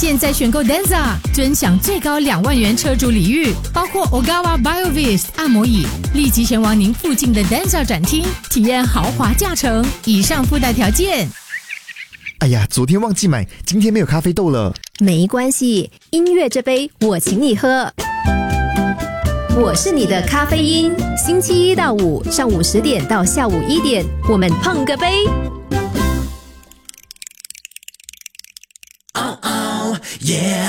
现在选购 Denza， 尊享最高2万元车主礼遇，包括 Ogawa BioVist 按摩椅，立即前往您附近的 Denza 展厅，体验豪华驾乘。以上附带条件。 哎呀，昨天忘记买，今天没有咖啡豆了。 没关系，音乐这杯我请你喝。我是你的咖啡因，星期1到5上午10点到下午1点，我们碰个杯。 Oh, oh, yeah.